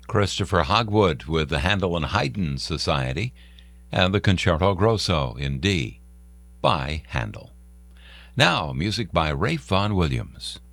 Christopher Hogwood with the Handel and Haydn Society and the Concerto Grosso in D by Handel. Now, music by Ralph Vaughan Williams.